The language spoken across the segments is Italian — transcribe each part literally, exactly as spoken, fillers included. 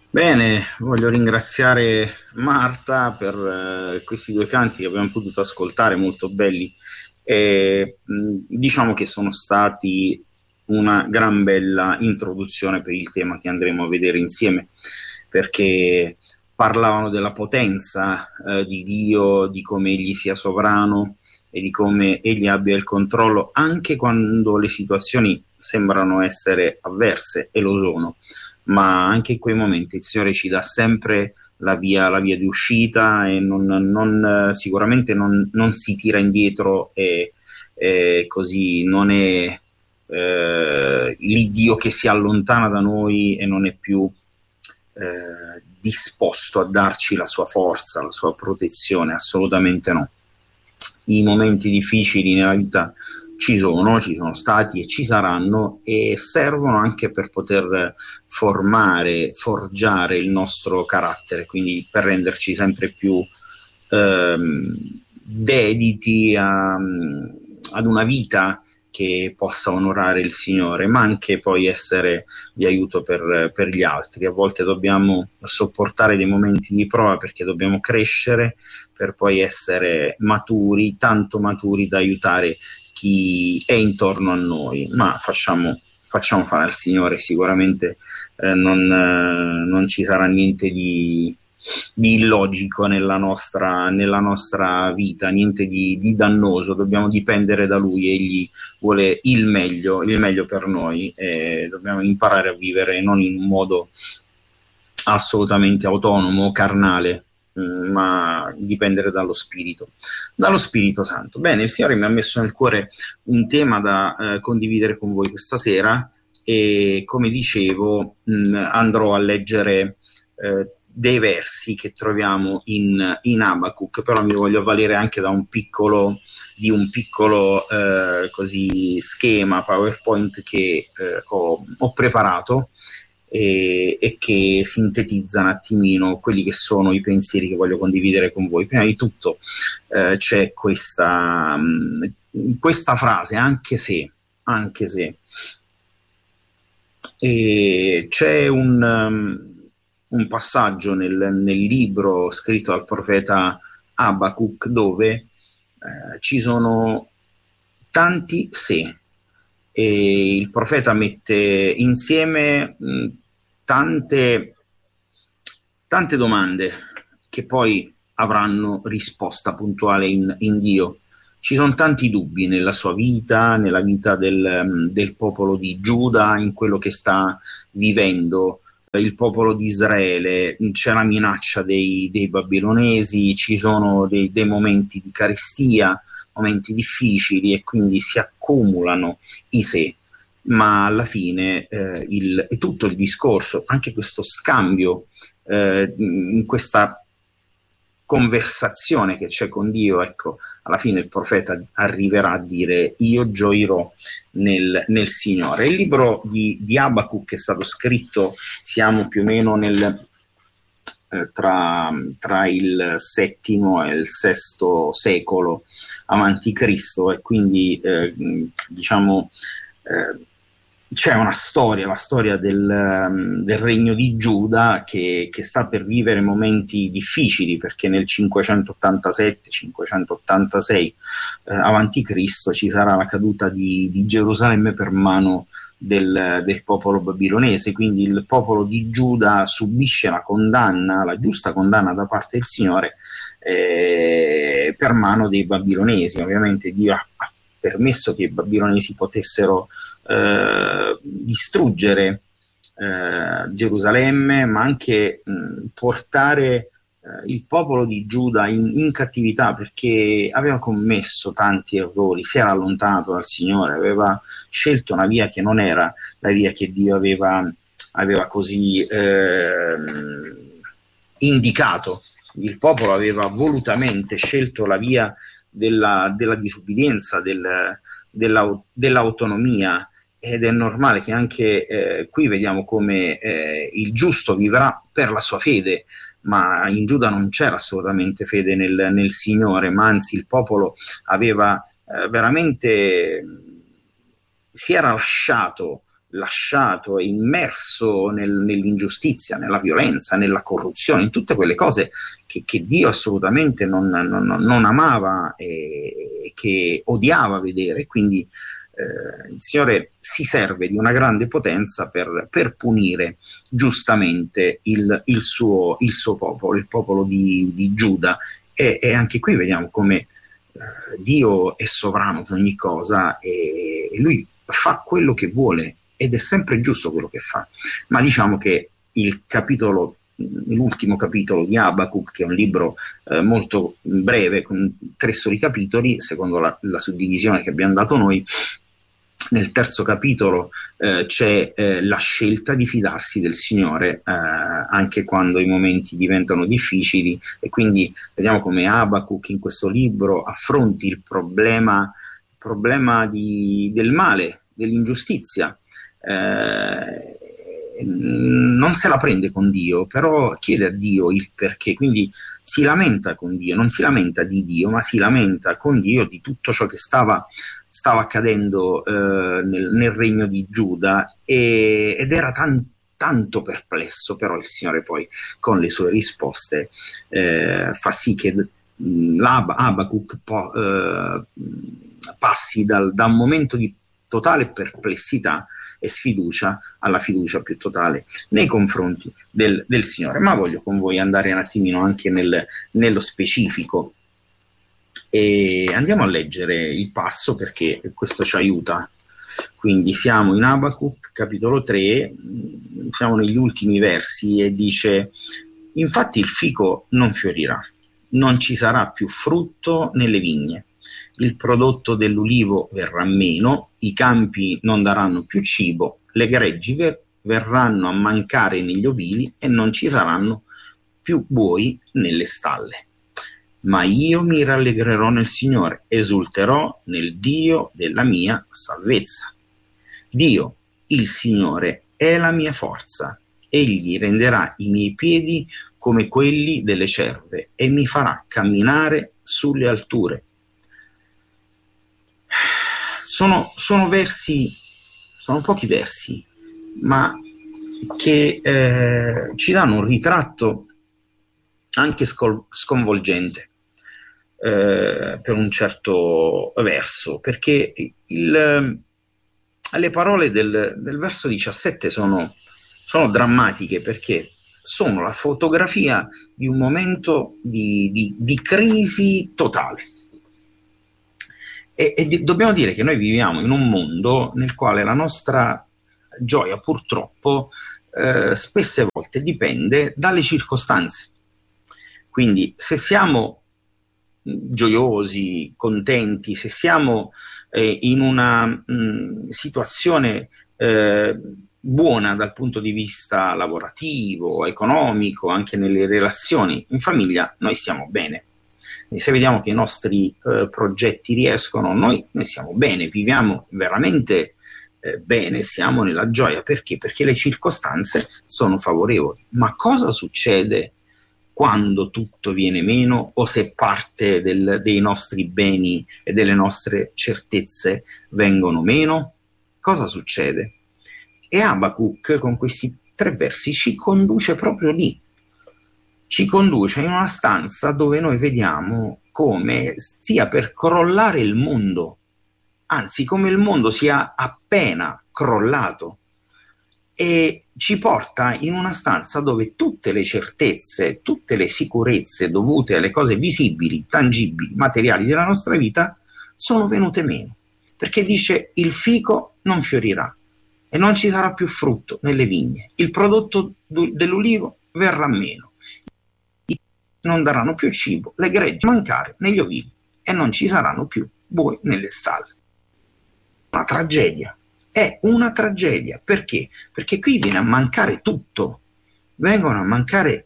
Bene, voglio ringraziare Marta per eh, questi due canti che abbiamo potuto ascoltare, molto belli. E, mh, diciamo che sono stati una gran bella introduzione per il tema che andremo a vedere insieme, perché parlavano della potenza eh, di Dio, di come egli sia sovrano e di come egli abbia il controllo anche quando le situazioni sembrano essere avverse, e lo sono, ma anche in quei momenti il Signore ci dà sempre la via, la via di uscita, e non, non, sicuramente non, non si tira indietro, e, e così non è eh, l'Iddio che si allontana da noi e non è più eh, disposto a darci la sua forza, la sua protezione. Assolutamente no. I momenti difficili nella vita ci sono, ci sono stati e ci saranno, e servono anche per poter formare, forgiare il nostro carattere, quindi per renderci sempre più ehm, dediti a, ad una vita che possa onorare il Signore, ma anche poi essere di aiuto per, per gli altri. A volte dobbiamo sopportare dei momenti di prova perché dobbiamo crescere, per poi essere maturi, tanto maturi da aiutare chi è intorno a noi, ma facciamo, facciamo fare al Signore. Sicuramente eh, non, eh, non ci sarà niente di, di illogico nella nostra, nella nostra vita, niente di, di dannoso. Dobbiamo dipendere da Lui, egli vuole il meglio, il meglio per noi, e dobbiamo imparare a vivere non in un modo assolutamente autonomo, carnale, ma dipendere dallo Spirito, dallo Spirito Santo. Bene, il Signore mi ha messo nel cuore un tema da eh, condividere con voi questa sera, e come dicevo mh, andrò a leggere eh, dei versi che troviamo in, in Abacuc, però mi voglio avvalere anche da un piccolo di un piccolo eh, così schema PowerPoint che eh, ho, ho preparato, e, e che sintetizza un attimino quelli che sono i pensieri che voglio condividere con voi. Prima di tutto eh, c'è questa, mh, questa frase, anche se, anche se, e c'è un, um, un passaggio nel, nel libro scritto dal profeta Abacuc dove eh, ci sono tanti se, e il profeta mette insieme mh, tante, tante domande che poi avranno risposta puntuale in, in Dio. Ci sono tanti dubbi nella sua vita, nella vita del, del popolo di Giuda, in quello che sta vivendo il popolo di Israele. C'è la minaccia dei, dei babilonesi, ci sono dei, dei momenti di carestia, momenti difficili, e quindi si accumulano i sé, ma alla fine eh, il, è tutto il discorso, anche questo scambio, eh, in questa conversazione che c'è con Dio, ecco, alla fine il profeta arriverà a dire: io gioirò nel, nel Signore. Il libro di, di Abacuc è stato scritto, siamo più o meno nel eh, tra, tra il settimo e il sesto secolo avanti Cristo, e quindi eh, diciamo eh, c'è una storia, la storia del, del regno di Giuda, che, che sta per vivere momenti difficili, perché nel cinquecentottantasette cinquecentottantasei eh, avanti Cristo ci sarà la caduta di, di Gerusalemme per mano del, del popolo babilonese. Quindi il popolo di Giuda subisce la condanna, la giusta condanna da parte del Signore, eh, per mano dei babilonesi. Ovviamente Dio ha, ha permesso che i babilonesi potessero eh, distruggere eh, Gerusalemme, ma anche mh, portare eh, il popolo di Giuda in, in cattività, perché aveva commesso tanti errori, si era allontanato dal Signore, aveva scelto una via che non era la via che Dio aveva, aveva così eh, indicato. Il popolo aveva volutamente scelto la via della, della disubbidienza, del, della, dell'autonomia, ed è normale che anche eh, qui vediamo come eh, il giusto vivrà per la sua fede, ma in Giuda non c'era assolutamente fede nel, nel Signore, ma anzi il popolo aveva eh, veramente, si era lasciato lasciato e immerso nel, nell'ingiustizia, nella violenza, nella corruzione, in tutte quelle cose che, che Dio assolutamente non, non, non amava e, e che odiava vedere. Quindi eh, il Signore si serve di una grande potenza per, per punire giustamente il, il, suo, il suo popolo, il popolo di, di Giuda. E, e anche qui vediamo come eh, Dio è sovrano su ogni cosa e, e Lui fa quello che vuole, ed è sempre giusto quello che fa. Ma diciamo che il capitolo, l'ultimo capitolo di Abacuc, che è un libro eh, molto breve, con tre soli capitoli, secondo la, la suddivisione che abbiamo dato noi, nel terzo capitolo eh, c'è eh, la scelta di fidarsi del Signore eh, anche quando i momenti diventano difficili, e quindi vediamo come Abacuc in questo libro affronti il problema, il problema di, del male, dell'ingiustizia. Eh, non se la prende con Dio, però chiede a Dio il perché, quindi si lamenta con Dio, non si lamenta di Dio, ma si lamenta con Dio di tutto ciò che stava, stava accadendo eh, nel, nel regno di Giuda, e, ed era tan, tanto perplesso. Però il Signore poi con le sue risposte eh, fa sì che Abacuc po, eh, passi dal, da un momento di totale perplessità e sfiducia alla fiducia più totale nei confronti del, del Signore. Ma voglio con voi andare un attimino anche nel, nello specifico, e andiamo a leggere il passo perché questo ci aiuta. Quindi siamo in Abacuc capitolo tre, siamo negli ultimi versi, e dice: infatti il fico non fiorirà, non ci sarà più frutto nelle vigne, il prodotto dell'ulivo verrà meno, i campi non daranno più cibo, le greggi ver- verranno a mancare negli ovili e non ci saranno più buoi nelle stalle. Ma io mi rallegrerò nel Signore, esulterò nel Dio della mia salvezza. Dio, il Signore, è la mia forza. Egli renderà i miei piedi come quelli delle cerve e mi farà camminare sulle alture. Sono, sono versi, sono pochi versi, ma che eh, ci danno un ritratto anche scol- sconvolgente eh, per un certo verso, perché il, le parole del, del verso diciassette sono, sono drammatiche, perché sono la fotografia di un momento di, di, di crisi totale. E, e dobbiamo dire che noi viviamo in un mondo nel quale la nostra gioia, purtroppo, eh, spesse volte dipende dalle circostanze. Quindi se siamo gioiosi, contenti, se siamo eh, in una mh, situazione eh, buona dal punto di vista lavorativo, economico, anche nelle relazioni in famiglia, noi stiamo bene. E se vediamo che i nostri eh, progetti riescono, noi, noi siamo bene, viviamo veramente eh, bene, siamo nella gioia. Perché? Perché le circostanze sono favorevoli. Ma cosa succede quando tutto viene meno, o se parte del, dei nostri beni e delle nostre certezze vengono meno? Cosa succede? E Abacuc con questi tre versi ci conduce proprio lì. Ci conduce in una stanza dove noi vediamo come stia per crollare il mondo, anzi come il mondo sia appena crollato, e ci porta in una stanza dove tutte le certezze, tutte le sicurezze dovute alle cose visibili, tangibili, materiali della nostra vita sono venute meno, perché dice: il fico non fiorirà e non ci sarà più frutto nelle vigne, il prodotto dell'ulivo verrà meno, non daranno più cibo, le greggi mancare negli ovili e non ci saranno più buoi nelle stalle. Una tragedia, è una tragedia. Perché? Perché qui viene a mancare tutto, vengono a mancare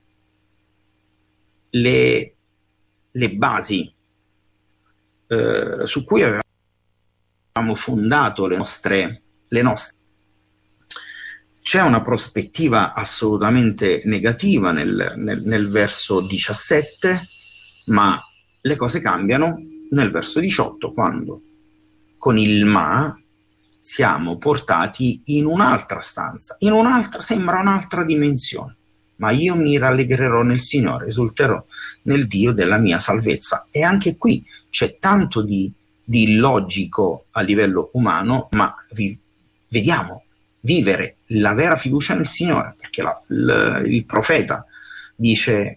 le, le basi eh, su cui avevamo fondato le nostre, le nostre. C'è una prospettiva assolutamente negativa nel, nel, nel verso diciassette, ma le cose cambiano nel verso diciotto, quando con il ma siamo portati in un'altra stanza, in un'altra, sembra un'altra dimensione. Ma io mi rallegrerò nel Signore, esulterò nel Dio della mia salvezza. E anche qui c'è tanto di, di illogico a livello umano, ma vi, vediamo vivere la vera fiducia nel Signore, perché la, il, il profeta dice: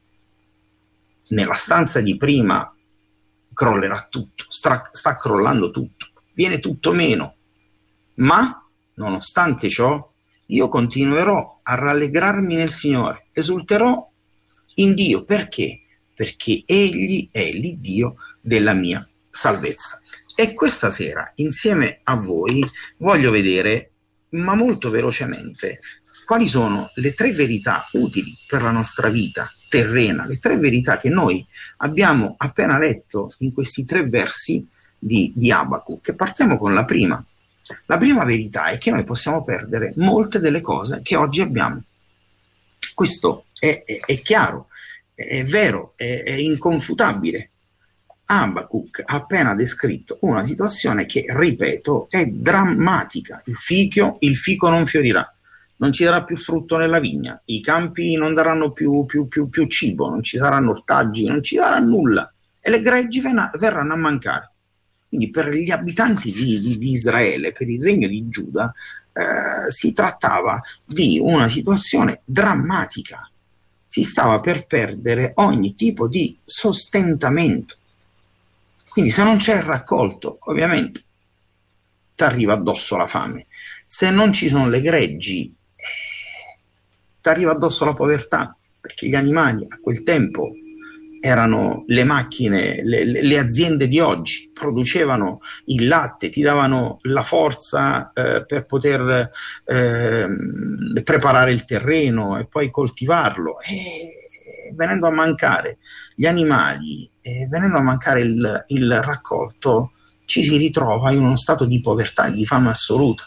nella stanza di prima crollerà tutto, sta, sta crollando tutto, viene tutto meno, ma nonostante ciò io continuerò a rallegrarmi nel Signore, esulterò in Dio. Perché? Perché Egli è l'Iddio della mia salvezza. E questa sera, insieme a voi, voglio vedere, ma molto velocemente, quali sono le tre verità utili per la nostra vita terrena, le tre verità che noi abbiamo appena letto in questi tre versi di, di Abacuc. Partiamo con la prima. La prima verità è che noi possiamo perdere molte delle cose che oggi abbiamo. Questo è, è, è chiaro, è vero, è, è inconfutabile. Abacuc ha appena descritto una situazione che, ripeto, è drammatica. Il fico, il fico non fiorirà, non ci darà più frutto nella vigna, i campi non daranno più, più, più, più cibo, non ci saranno ortaggi, non ci darà nulla, e le greggi verranno a mancare. Quindi per gli abitanti di, di, di Israele, per il regno di Giuda, eh, si trattava di una situazione drammatica. Si stava per perdere ogni tipo di sostentamento. Quindi se non c'è il raccolto, ovviamente ti arriva addosso la fame. Se non ci sono le greggi, eh, ti arriva addosso la povertà, perché gli animali a quel tempo erano le macchine, le, le aziende di oggi, producevano il latte, ti davano la forza eh, per poter eh, preparare il terreno e poi coltivarlo. E venendo a mancare gli animali, e venendo a mancare il, il raccolto, ci si ritrova in uno stato di povertà e di fame assoluta.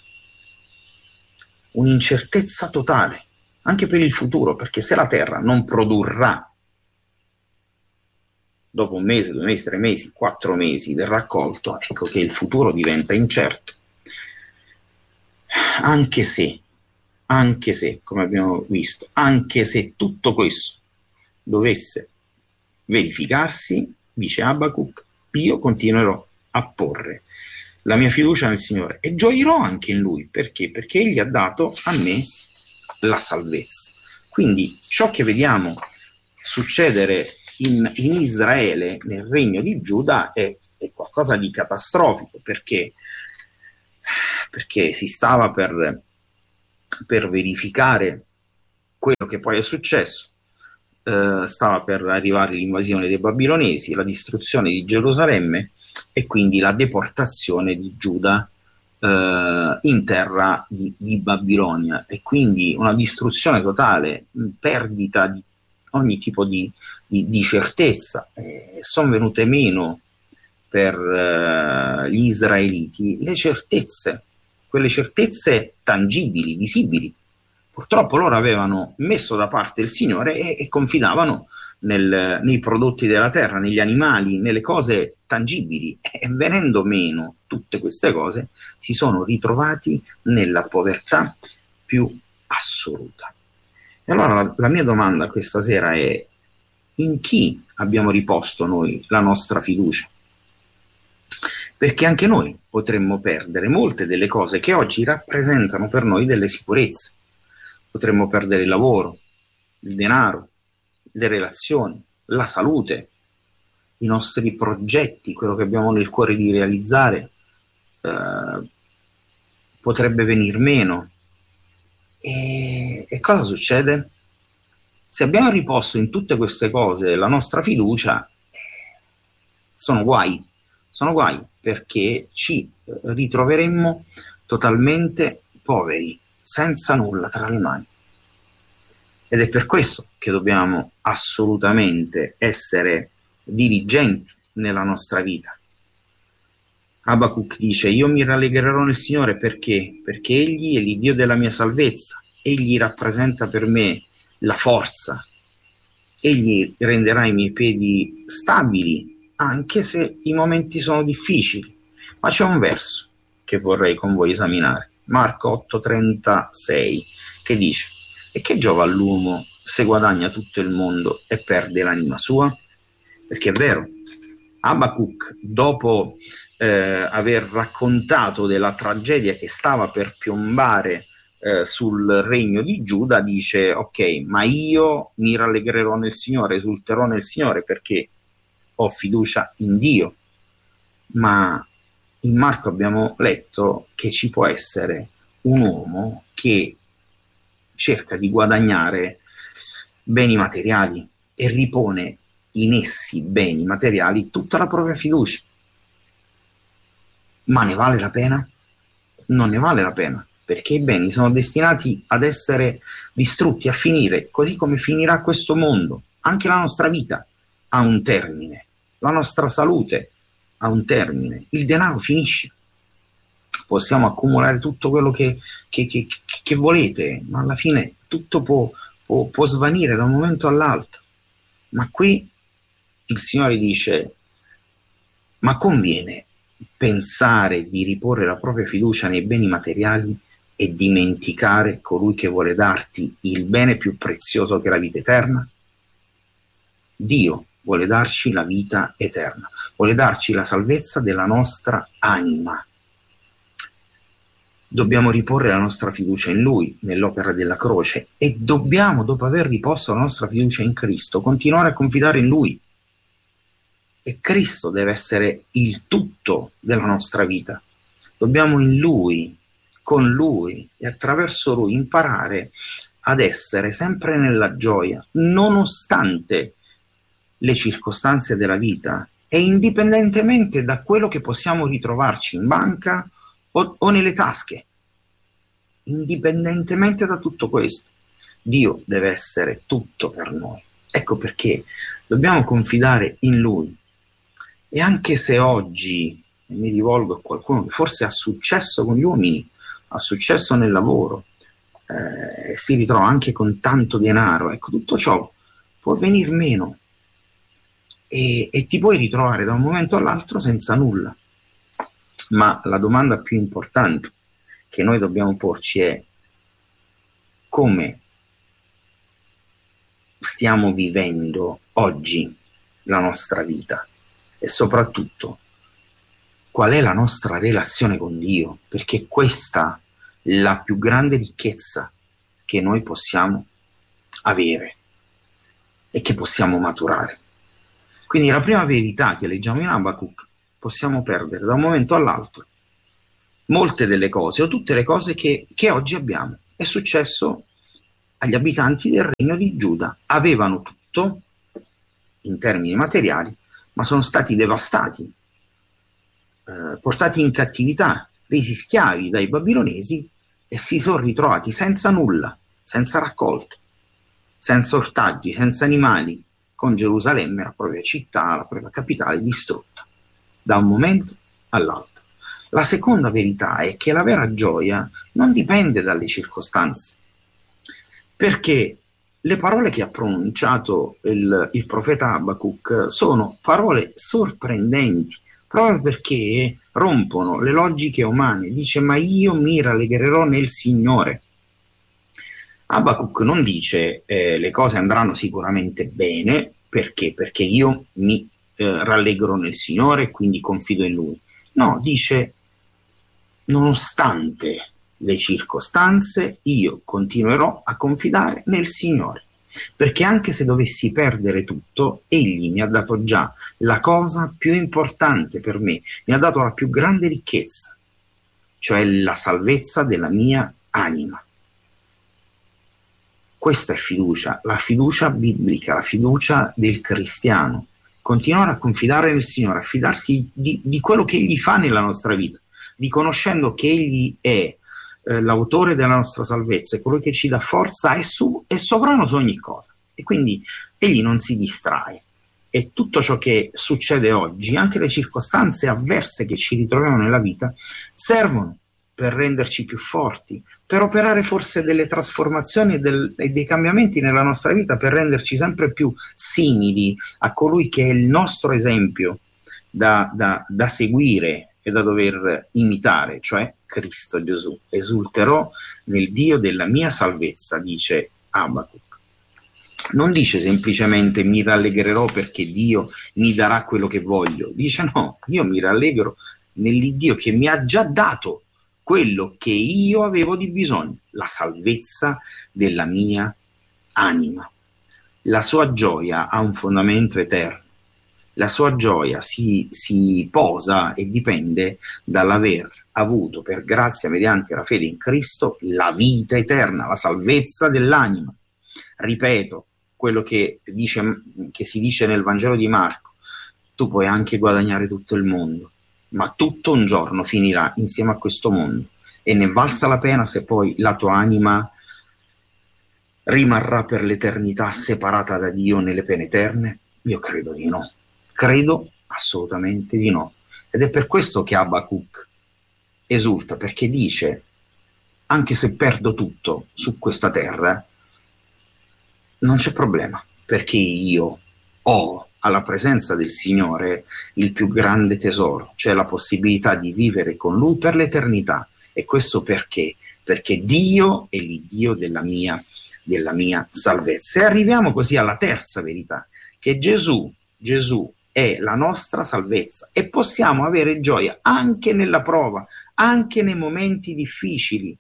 Un'incertezza totale, anche per il futuro, perché se la terra non produrrà dopo un mese, due mesi, tre mesi, quattro mesi del raccolto, ecco che il futuro diventa incerto. Anche se, anche se, come abbiamo visto, anche se tutto questo dovesse verificarsi, dice Abacuc, io continuerò a porre la mia fiducia nel Signore e gioirò anche in Lui. Perché? Perché Egli ha dato a me la salvezza. Quindi ciò che vediamo succedere In, in Israele, nel regno di Giuda, è, è qualcosa di catastrofico, perché, perché si stava per, per verificare quello che poi è successo. Eh, stava per arrivare l'invasione dei babilonesi, la distruzione di Gerusalemme e quindi la deportazione di Giuda eh, in terra di, di Babilonia, e quindi una distruzione totale, perdita di ogni tipo di, di, di certezza. Eh, sono venute meno per eh, gli israeliti le certezze, quelle certezze tangibili, visibili. Purtroppo loro avevano messo da parte il Signore e, e confidavano nel, nei prodotti della terra, negli animali, nelle cose tangibili, e venendo meno tutte queste cose si sono ritrovati nella povertà più assoluta. E allora la, la mia domanda questa sera è: in chi abbiamo riposto noi la nostra fiducia? Perché anche noi potremmo perdere molte delle cose che oggi rappresentano per noi delle sicurezze. Potremmo perdere il lavoro, il denaro, le relazioni, la salute, i nostri progetti, quello che abbiamo nel cuore di realizzare, eh, potrebbe venir meno. E, e cosa succede? Se abbiamo riposto in tutte queste cose la nostra fiducia, sono guai, sono guai, perché ci ritroveremmo totalmente poveri, senza nulla tra le mani. Ed è per questo che dobbiamo assolutamente essere diligenti nella nostra vita. Abacuc dice: io mi rallegrerò nel Signore perché? Perché Egli è l'Iddio della mia salvezza, Egli rappresenta per me la forza, Egli renderà i miei piedi stabili anche se i momenti sono difficili. Ma c'è un verso, che vorrei con voi esaminare. Marco otto trentasei, che dice: e che giova all'uomo se guadagna tutto il mondo e perde l'anima sua? Perché è vero, Abacuc, dopo eh, aver raccontato della tragedia che stava per piombare eh, sul regno di Giuda, dice: ok, ma io mi rallegrerò nel Signore, esulterò nel Signore perché ho fiducia in Dio. Ma in Marco abbiamo letto che ci può essere un uomo che cerca di guadagnare beni materiali e ripone in essi, beni materiali, tutta la propria fiducia. Ma ne vale la pena? Non ne vale la pena, perché i beni sono destinati ad essere distrutti, a finire, così come finirà questo mondo. Anche la nostra vita ha un termine, la nostra salute ha un termine, il denaro finisce. Possiamo accumulare tutto quello che, che, che, che volete, ma alla fine tutto può, può, può svanire da un momento all'altro. Ma qui il Signore dice: ma conviene pensare di riporre la propria fiducia nei beni materiali e dimenticare colui che vuole darti il bene più prezioso che è la vita eterna? Dio vuole darci la vita eterna, vuole darci la salvezza della nostra anima. Dobbiamo riporre la nostra fiducia in Lui, nell'opera della croce, e dobbiamo, dopo aver riposto la nostra fiducia in Cristo, continuare a confidare in Lui. E Cristo deve essere il tutto della nostra vita. Dobbiamo in Lui, con Lui e attraverso Lui imparare ad essere sempre nella gioia, nonostante le circostanze della vita e indipendentemente da quello che possiamo ritrovarci in banca o, o nelle tasche. Indipendentemente da tutto questo, Dio deve essere tutto per noi. Ecco perché dobbiamo confidare in Lui. E anche se oggi mi rivolgo a qualcuno che forse ha successo con gli uomini, ha successo nel lavoro, eh, si ritrova anche con tanto denaro, ecco, tutto ciò può venir meno e, e ti puoi ritrovare da un momento all'altro senza nulla. Ma la domanda più importante che noi dobbiamo porci è: come stiamo vivendo oggi la nostra vita? E soprattutto, qual è la nostra relazione con Dio? Perché questa è la più grande ricchezza che noi possiamo avere e che possiamo maturare. Quindi la prima verità che leggiamo in Abacuc: possiamo perdere da un momento all'altro molte delle cose o tutte le cose che, che oggi abbiamo. È successo agli abitanti del regno di Giuda. Avevano tutto in termini materiali, ma sono stati devastati, eh, portati in cattività, resi schiavi dai babilonesi e si sono ritrovati senza nulla, senza raccolto, senza ortaggi, senza animali, con Gerusalemme, la propria città, la propria capitale, distrutta da un momento all'altro. La seconda verità è che la vera gioia non dipende dalle circostanze, perché le parole che ha pronunciato il, il profeta Abacuc sono parole sorprendenti, proprio perché rompono le logiche umane. Dice: ma io mi rallegrerò nel Signore. Abacuc non dice eh, le cose andranno sicuramente bene, perché? Perché io mi eh, rallegro nel Signore e quindi confido in Lui. No, dice: nonostante le circostanze, io continuerò a confidare nel Signore, perché anche se dovessi perdere tutto, Egli mi ha dato già la cosa più importante per me, mi ha dato la più grande ricchezza, cioè la salvezza della mia anima. Questa è fiducia, la fiducia biblica, la fiducia del cristiano. Continuare a confidare nel Signore, a fidarsi di, di quello che Egli fa nella nostra vita, riconoscendo che Egli è eh, l'autore della nostra salvezza, è colui che ci dà forza, è, su, è sovrano su ogni cosa. E quindi Egli non si distrae. E tutto ciò che succede oggi, anche le circostanze avverse che ci ritroviamo nella vita, servono per renderci più forti, per operare forse delle trasformazioni e, del, e dei cambiamenti nella nostra vita, per renderci sempre più simili a colui che è il nostro esempio da, da, da seguire e da dover imitare, cioè Cristo Gesù. Esulterò nel Dio della mia salvezza, dice Abacuc. Non dice semplicemente mi rallegrerò perché Dio mi darà quello che voglio, dice no, io mi rallegro nell'Iddio che mi ha già dato quello che io avevo di bisogno, la salvezza della mia anima. La sua gioia ha un fondamento eterno, la sua gioia si, si posa e dipende dall'aver avuto per grazia mediante la fede in Cristo la vita eterna, la salvezza dell'anima. Ripeto, quello che, dice, che si dice nel Vangelo di Marco, tu puoi anche guadagnare tutto il mondo, ma tutto un giorno finirà insieme a questo mondo e ne valsa la pena se poi la tua anima rimarrà per l'eternità separata da Dio nelle pene eterne? Io credo di no, credo assolutamente di no. Ed è per questo che Abacuc esulta, perché dice, anche se perdo tutto su questa terra, non c'è problema, perché io ho alla presenza del Signore il più grande tesoro, cioè la possibilità di vivere con Lui per l'eternità. E questo perché? Perché Dio è l'Iddio della mia, della mia salvezza. E arriviamo così alla terza verità, che Gesù, Gesù è la nostra salvezza e possiamo avere gioia anche nella prova, anche nei momenti difficili.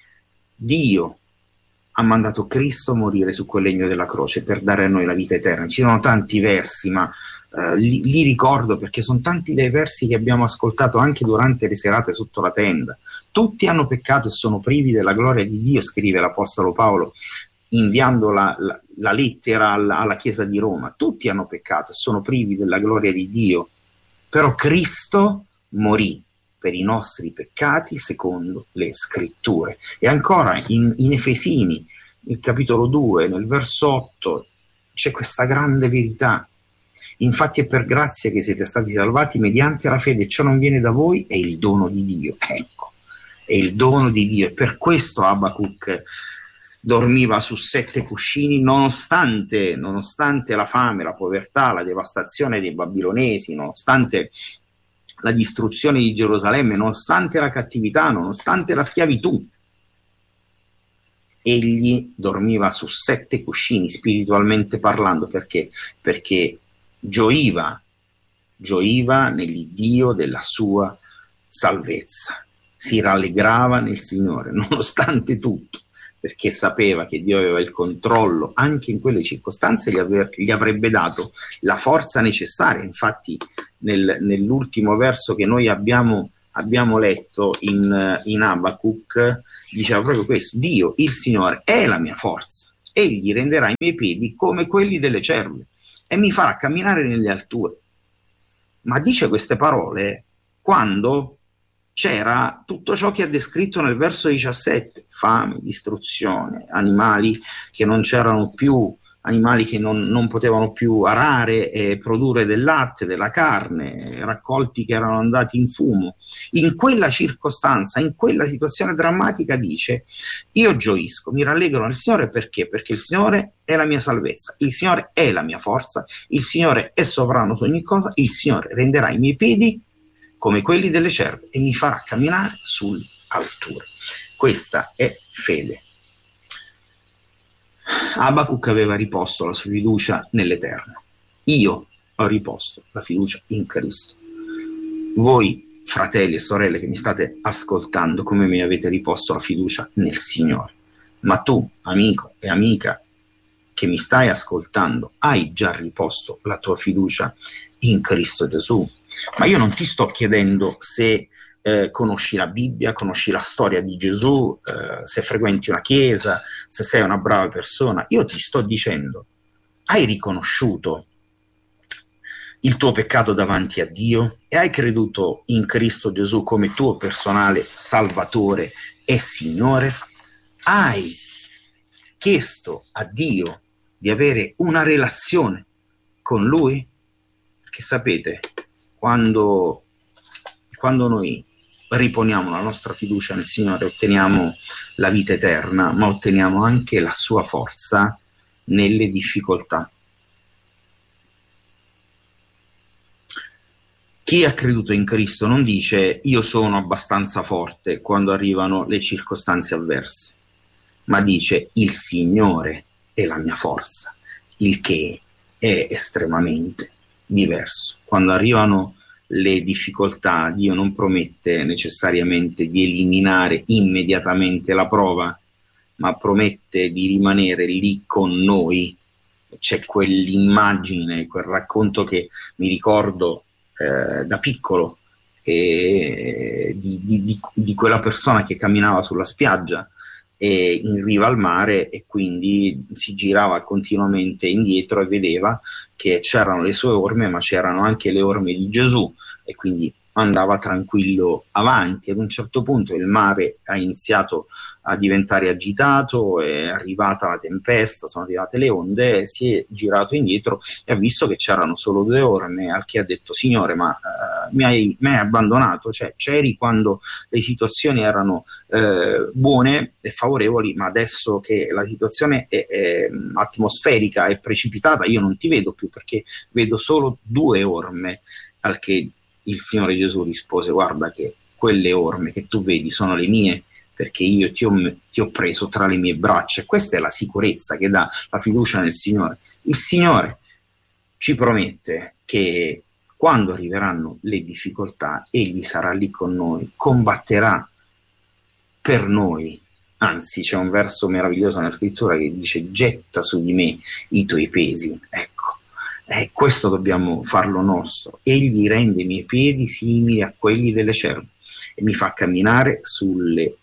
Dio ha mandato Cristo a morire su quel legno della croce per dare a noi la vita eterna. Ci sono tanti versi, ma eh, li, li ricordo perché sono tanti dei versi che abbiamo ascoltato anche durante le serate sotto la tenda. Tutti hanno peccato e sono privi della gloria di Dio, scrive l'Apostolo Paolo, inviando la, la, la lettera alla, alla Chiesa di Roma. Tutti hanno peccato e sono privi della gloria di Dio, però Cristo morì per i nostri peccati secondo le scritture. E ancora in, in Efesini, il capitolo due, nel verso otto, c'è questa grande verità. Infatti è per grazia che siete stati salvati mediante la fede, ciò non viene da voi, è il dono di Dio. Ecco, è il dono di Dio. E per questo Abacuc dormiva su sette cuscini nonostante, nonostante la fame, la povertà, la devastazione dei babilonesi, nonostante la distruzione di Gerusalemme, nonostante la cattività, nonostante la schiavitù. Egli dormiva su sette cuscini, spiritualmente parlando, perché? Perché gioiva, gioiva nell'Iddio della sua salvezza, si rallegrava nel Signore, nonostante tutto, perché sapeva che Dio aveva il controllo anche in quelle circostanze, gli, aver, gli avrebbe dato la forza necessaria. Infatti nel, nell'ultimo verso che noi abbiamo, abbiamo letto in, in Abacuc diceva proprio questo: Dio, il Signore, è la mia forza, egli renderà i miei piedi come quelli delle cerve e mi farà camminare nelle alture. Ma dice queste parole quando c'era tutto ciò che è descritto nel verso diciassette, fame, distruzione, animali che non c'erano più, animali che non, non potevano più arare e produrre del latte, della carne, raccolti che erano andati in fumo. In quella circostanza, in quella situazione drammatica dice: io gioisco, mi rallegro nel Signore. Perché? Perché il Signore è la mia salvezza, il Signore è la mia forza, il Signore è sovrano su ogni cosa, il Signore renderà i miei piedi come quelli delle cerve e mi farà camminare sulle alture. Questa è fede. Abacuc aveva riposto la sua fiducia nell'Eterno. Io ho riposto la fiducia in Cristo. Voi, fratelli e sorelle che mi state ascoltando, come me avete riposto la fiducia nel Signore. Ma tu, amico e amica che mi stai ascoltando, hai già riposto la tua fiducia in Cristo Gesù? Ma io non ti sto chiedendo se eh, conosci la Bibbia, conosci la storia di Gesù, eh, se frequenti una chiesa, se sei una brava persona. Io ti sto dicendo: hai riconosciuto il tuo peccato davanti a Dio e hai creduto in Cristo Gesù come tuo personale Salvatore e Signore? Hai chiesto a Dio di avere una relazione con Lui? Perché sapete, quando, quando noi riponiamo la nostra fiducia nel Signore otteniamo la vita eterna, ma otteniamo anche la sua forza nelle difficoltà. Chi ha creduto in Cristo non dice io sono abbastanza forte quando arrivano le circostanze avverse, ma dice il Signore è la mia forza, il che è estremamente diverso. Quando arrivano le difficoltà, Dio non promette necessariamente di eliminare immediatamente la prova, ma promette di rimanere lì con noi. C'è quell'immagine, quel racconto che mi ricordo eh, da piccolo eh, di, di, di, di quella persona che camminava sulla spiaggia e in riva al mare, e quindi si girava continuamente indietro e vedeva che c'erano le sue orme, ma c'erano anche le orme di Gesù, e quindi andava tranquillo avanti. Ad un certo punto il mare ha iniziato a diventare agitato, è arrivata la tempesta, sono arrivate le onde, si è girato indietro e ha visto che c'erano solo due orme, al che ha detto: Signore, ma uh, mi, hai, mi hai abbandonato? Cioè, c'eri quando le situazioni erano uh, buone e favorevoli, ma adesso che la situazione è, è atmosferica e precipitata, io non ti vedo più perché vedo solo due orme. Al che il Signore Gesù rispose: guarda che quelle orme che tu vedi sono le mie, perché io ti ho, ti ho preso tra le mie braccia. E questa è la sicurezza che dà la fiducia nel Signore. Il Signore ci promette che quando arriveranno le difficoltà, Egli sarà lì con noi, combatterà per noi. Anzi, c'è un verso meraviglioso nella scrittura che dice: getta su di me i tuoi pesi. Ecco, eh, questo dobbiamo farlo nostro. Egli rende i miei piedi simili a quelli delle cerve e mi fa camminare sulle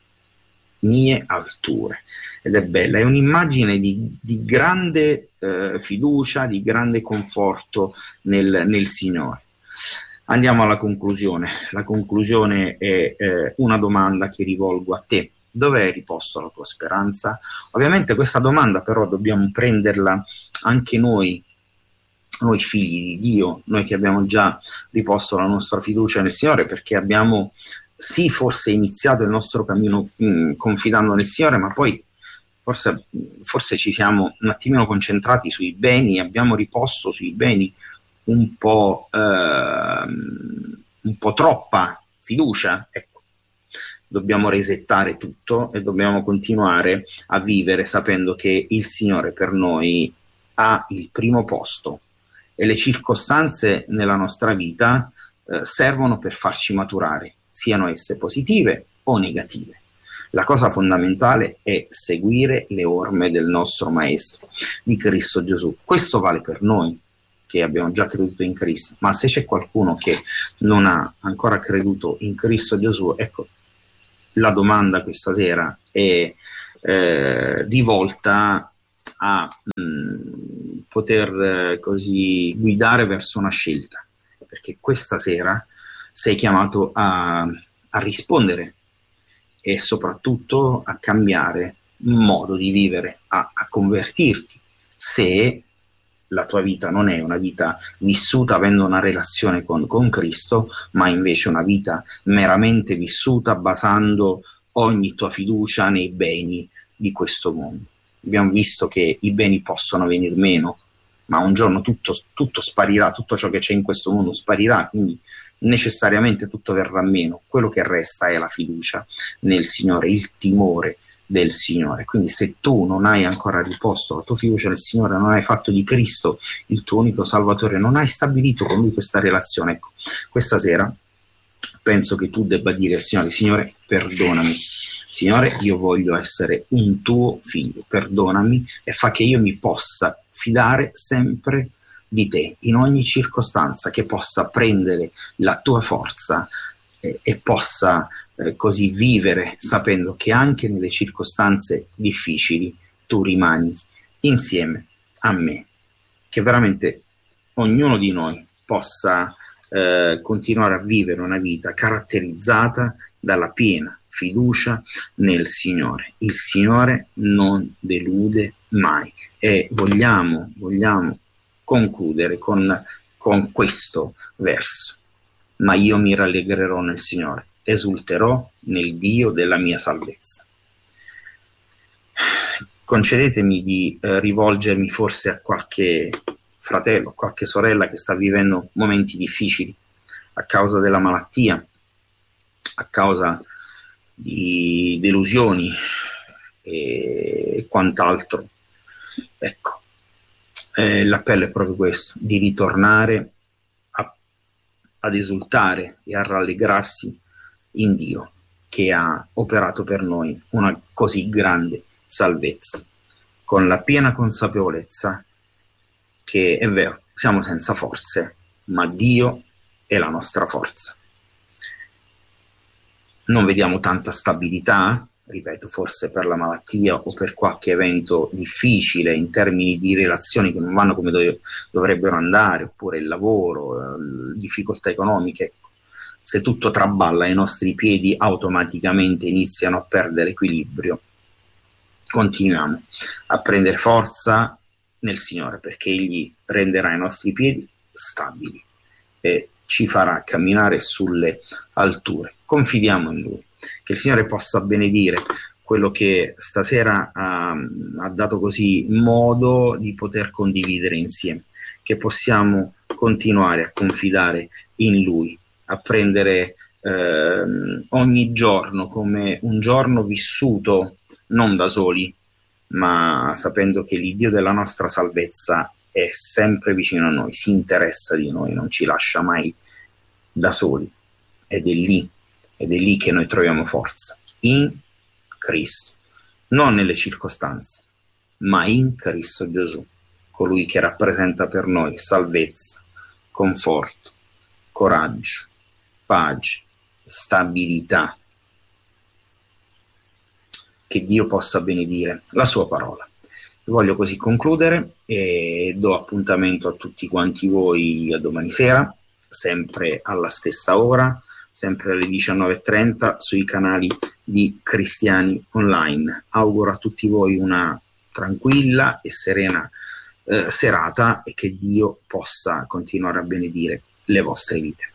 mie alture. Ed è bella, è un'immagine di, di grande eh, fiducia, di grande conforto nel, nel Signore. Andiamo alla conclusione. La conclusione è eh, una domanda che rivolgo a te: dove hai riposto la tua speranza? Ovviamente questa domanda però dobbiamo prenderla anche noi, noi figli di Dio, noi che abbiamo già riposto la nostra fiducia nel Signore, perché abbiamo sì forse iniziato il nostro cammino mh, confidando nel Signore, ma poi forse, forse ci siamo un attimino concentrati sui beni, abbiamo riposto sui beni un po', eh, un po' troppa fiducia. Ecco, dobbiamo resettare tutto e dobbiamo continuare a vivere sapendo che il Signore per noi ha il primo posto, e le circostanze nella nostra vita eh, servono per farci maturare, siano esse positive o negative. La cosa fondamentale è seguire le orme del nostro Maestro, di Cristo Gesù. Questo vale per noi che abbiamo già creduto in Cristo, ma se c'è qualcuno che non ha ancora creduto in Cristo Gesù, ecco, la domanda questa sera è eh, rivolta a mh, poter eh, così guidare verso una scelta, perché questa sera sei chiamato a, a rispondere e soprattutto a cambiare modo di vivere, a, a convertirti, se la tua vita non è una vita vissuta avendo una relazione con, con Cristo, ma invece una vita meramente vissuta basando ogni tua fiducia nei beni di questo mondo. Abbiamo visto che i beni possono venir meno, ma un giorno tutto, tutto sparirà, tutto ciò che c'è in questo mondo sparirà, quindi necessariamente tutto verrà meno. Quello che resta è la fiducia nel Signore, il timore del Signore. Quindi se tu non hai ancora riposto la tua fiducia nel Signore, non hai fatto di Cristo il tuo unico Salvatore, non hai stabilito con Lui questa relazione, ecco, questa sera penso che tu debba dire al Signore: Signore, perdonami. Signore, io voglio essere un tuo figlio, perdonami e fa che io mi possa fidare sempre di te, in ogni circostanza, che possa prendere la tua forza e, e possa eh, così vivere sapendo che anche nelle circostanze difficili tu rimani insieme a me. Che veramente ognuno di noi possa eh, continuare a vivere una vita caratterizzata dalla piena fiducia nel Signore. Il Signore non delude mai, e vogliamo, vogliamo concludere con, con questo verso: ma io mi rallegrerò nel Signore, esulterò nel Dio della mia salvezza. Concedetemi di eh, rivolgermi forse a qualche fratello, a qualche sorella che sta vivendo momenti difficili, a causa della malattia, a causa di delusioni e quant'altro. Ecco, eh, l'appello è proprio questo, di ritornare a, ad esultare e a rallegrarsi in Dio, che ha operato per noi una così grande salvezza, con la piena consapevolezza che è vero, siamo senza forze, ma Dio è la nostra forza. Non vediamo tanta stabilità, ripeto, forse per la malattia o per qualche evento difficile in termini di relazioni che non vanno come dov- dovrebbero andare, oppure il lavoro, eh, difficoltà economiche. Se tutto traballa, i nostri piedi automaticamente iniziano a perdere equilibrio. Continuiamo a prendere forza nel Signore, perché Egli renderà i nostri piedi stabili e ci farà camminare sulle alture. Confidiamo in Lui, che il Signore possa benedire quello che stasera ha, ha dato così modo di poter condividere insieme, che possiamo continuare a confidare in Lui, a prendere eh, ogni giorno come un giorno vissuto non da soli, ma sapendo che l'Iddio della nostra salvezza è sempre vicino a noi, si interessa di noi, non ci lascia mai da soli, ed è lì, ed è lì che noi troviamo forza, in Cristo, non nelle circostanze, ma in Cristo Gesù, colui che rappresenta per noi salvezza, conforto, coraggio, pace, stabilità. Che Dio possa benedire la sua parola. Voglio così concludere e do appuntamento a tutti quanti voi a domani sera, sempre alla stessa ora, sempre alle diciannove e trenta sui canali di Cristiani Online. Auguro a tutti voi una tranquilla e serena eh, serata e che Dio possa continuare a benedire le vostre vite.